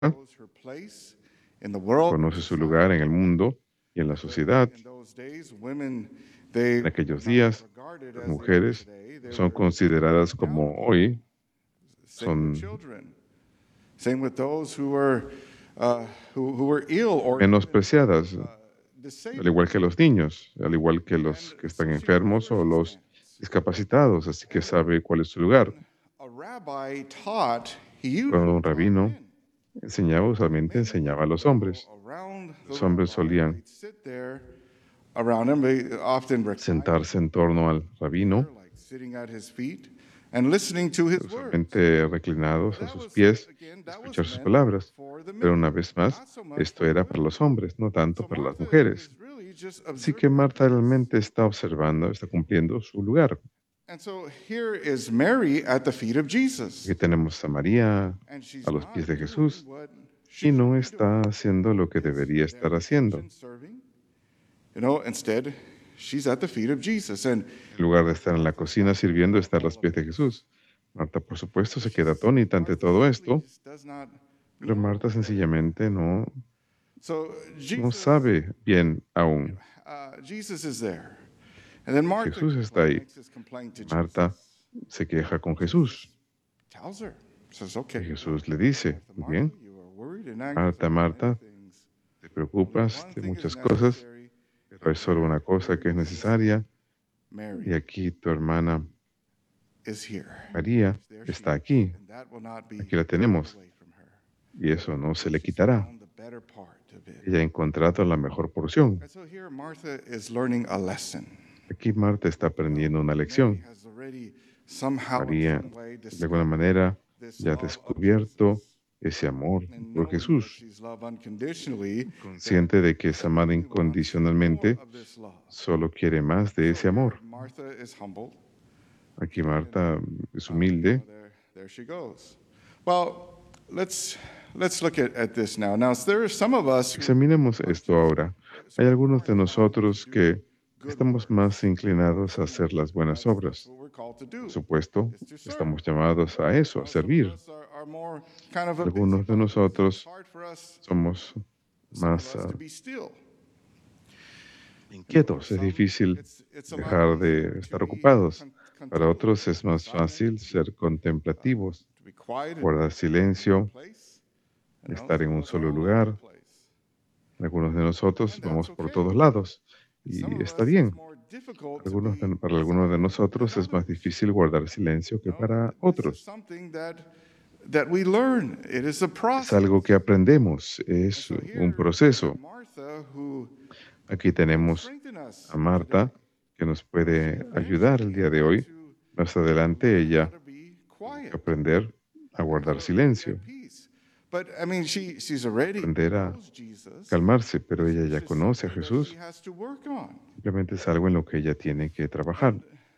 conoce su lugar en el mundo y en la sociedad. En aquellos días, las mujeres son consideradas como hoy, son menospreciadas, al igual que los niños, al igual que los que están enfermos o los discapacitados, así que sabe cuál es su lugar. Cuando un rabino enseñaba, usualmente enseñaba a los hombres. Los hombres solían sentarse en torno al rabino, usualmente reclinados a sus pies, escuchar sus palabras. Pero una vez más, esto era para los hombres, no tanto para las mujeres. Así que Marta realmente está observando, está cumpliendo su lugar. Aquí tenemos a María a los pies de Jesús y no está haciendo lo que debería estar haciendo. En lugar de estar en la cocina sirviendo, está a los pies de Jesús. Marta, por supuesto, se queda atónita ante todo esto, pero Marta sencillamente no sabe bien aún. Jesús está ahí. Marta se queja con Jesús. Y Jesús le dice, muy bien, Marta, Marta, te preocupas de muchas cosas, pero hay solo una cosa que es necesaria. Y aquí tu hermana María está aquí. Aquí la tenemos. Y eso no se le quitará. Ella ha encontrado la mejor porción. Aquí Marta está aprendiendo una lección. María, de alguna manera, ya ha descubierto ese amor por Jesús, consciente de que es amada incondicionalmente, solo quiere más de ese amor. Aquí Marta es humilde. Examinemos esto ahora. Hay algunos de nosotros que estamos más inclinados a hacer las buenas obras. Por supuesto, estamos llamados a eso, a servir. Algunos de nosotros somos más inquietos. Es difícil dejar de estar ocupados. Para otros es más fácil ser contemplativos, guardar silencio, estar en un solo lugar. Algunos de nosotros vamos por todos lados y está bien. Para algunos de nosotros es más difícil guardar silencio que para otros. Es algo que aprendemos, es un proceso. Aquí tenemos a Marta, que nos puede ayudar el día de hoy. Más adelante ella tiene que aprender a guardar silencio, aprender a calmarse, pero ella ya conoce a Jesús. Simplemente es algo en lo que ella tiene que trabajar.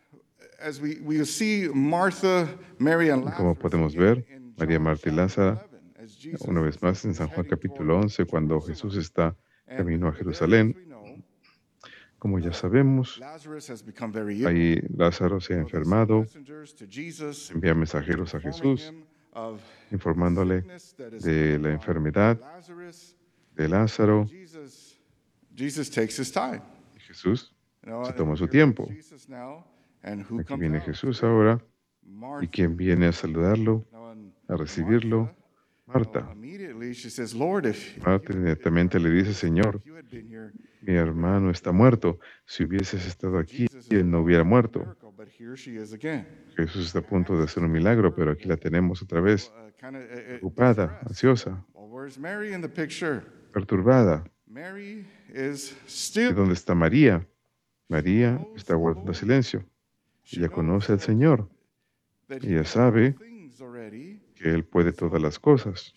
Como podemos ver, María, Marta y Lázaro, una vez más en San Juan capítulo 11, cuando Jesús está camino a Jerusalén, como ya sabemos, ahí Lázaro se ha enfermado, envía mensajeros a Jesús, informándole de la enfermedad de Lázaro. Y Jesús se toma su tiempo. Aquí viene Jesús ahora. ¿Y quién viene a saludarlo, a recibirlo? Marta. Marta inmediatamente le dice, Señor, mi hermano está muerto. Si hubieses estado aquí, él no hubiera muerto. Jesús está a punto de hacer un milagro, pero aquí la tenemos otra vez, preocupada, ansiosa, perturbada. ¿Y dónde está María? María está guardando silencio. Ella conoce al Señor. Ella sabe que Él puede todas las cosas.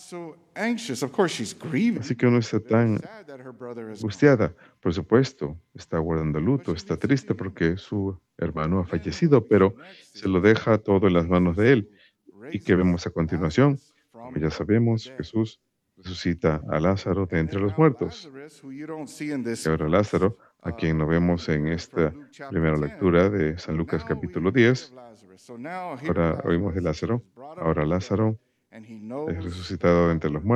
Así que no está tan angustiada. Por supuesto, está guardando luto, está triste porque su hermano ha fallecido, pero se lo deja todo en las manos de Él. ¿Y qué vemos a continuación? Como ya sabemos, Jesús resucita a Lázaro de entre los muertos. Y ahora Lázaro, a quien no vemos en esta primera lectura de San Lucas capítulo 10, ahora oímos de Lázaro. Ahora Lázaro es resucitado de entre los muertos